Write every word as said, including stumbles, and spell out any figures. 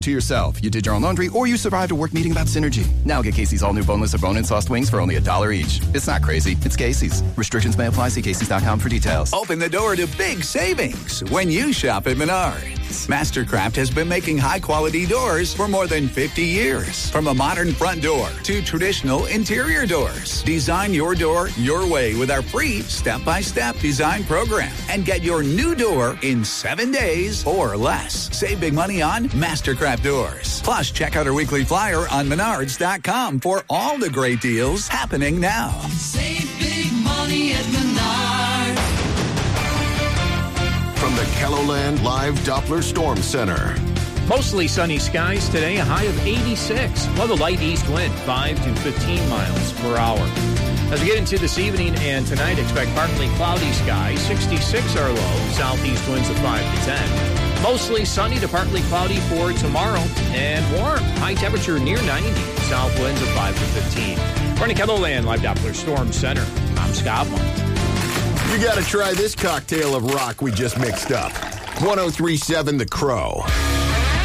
To yourself, you did your own laundry, or you survived a work meeting about synergy. Now get Casey's all-new boneless or bone-in sauced wings for only a dollar each. It's not crazy. It's Casey's. Restrictions may apply. See Casey's dot com for details. Open the door to big savings when you shop at Menards. Mastercraft has been making high-quality doors for more than fifty years. From a modern front door to traditional interior doors. Design your door your way with our free step-by-step design program. And get your new door in seven days or less. Save big money on Mastercraft doors. Plus, check out our weekly flyer on menards dot com for all the great deals happening now. Save big money at Menards. From the KELOLAND Live Doppler Storm Center. Mostly sunny skies today, a high of eighty-six. Well, the light east wind, five to fifteen miles per hour. As we get into this evening and tonight, expect partly cloudy skies, sixty-six are low, southeast winds of five to ten. Mostly sunny to partly cloudy for tomorrow, and warm, high temperature near ninety, south winds of five to fifteen. We're in the KELOLAND Live Doppler Storm Center. I'm Scott Martin. You got to try this cocktail of rock we just mixed up. one oh three point seven The Crow.